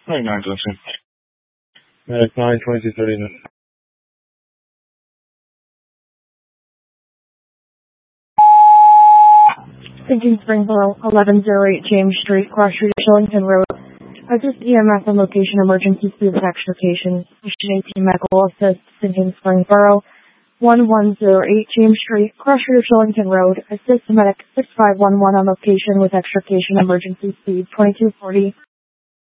29 Gleason. Medic 92239. Thinking Springboro, 1108 James Street, Cross Street, Shillington Road. Assist EMS on location, emergency speed with extrication. Mission 18 medical assist, Thinking Springboro, 1108 James Street, Cross Street, Shillington Road. Assist medic 6511 on location with extrication, emergency speed 2240.